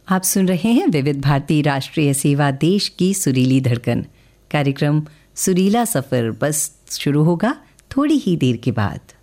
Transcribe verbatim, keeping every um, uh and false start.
आप सुन रहे हैं विविध भारती राष्ट्रीय सेवा, देश की सुरीली धड़कन। कार्यक्रम सुरीला सफ़र बस शुरू होगा थोड़ी ही देर के बाद।